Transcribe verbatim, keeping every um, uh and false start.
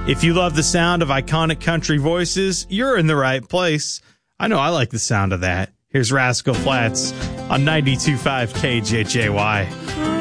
If you love the sound of iconic country voices, you're in the right place. I know I like the sound of that. Here's Rascal Flatts on ninety-two point five K J J Y.